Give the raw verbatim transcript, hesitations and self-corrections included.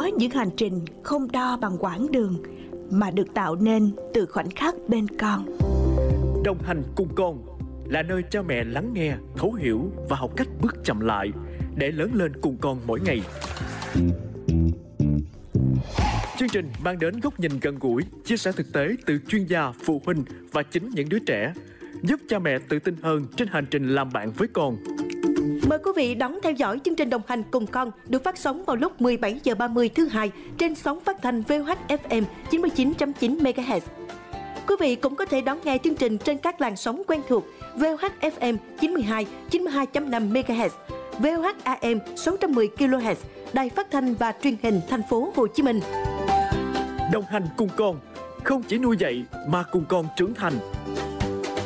có những hành trình không đo bằng quãng đường mà được tạo nên từ khoảnh khắc bên con. Đồng hành cùng con là nơi cha mẹ lắng nghe, thấu hiểu và học cách bước chậm lại để lớn lên cùng con mỗi ngày. Chương trình mang đến góc nhìn gần gũi, chia sẻ thực tế từ chuyên gia, phụ huynh và chính những đứa trẻ, giúp cha mẹ tự tin hơn trên hành trình làm bạn với con. Mời quý vị đón theo dõi chương trình Đồng hành cùng con được phát sóng vào lúc mười bảy giờ ba mươi thứ hai trên sóng phát thanh vê o hát ép em chín mươi chín chấm chín mê ga héc. Quý vị cũng có thể đón nghe chương trình trên các làn sóng quen thuộc vê o hát ép em chín mươi hai, chín mươi hai chấm năm mê ga héc, vê o hát a em sáu trăm mười ki lô héc, Đài Phát thanh và Truyền hình Thành phố Hồ Chí Minh. Đồng hành cùng con, không chỉ nuôi dạy mà cùng con trưởng thành.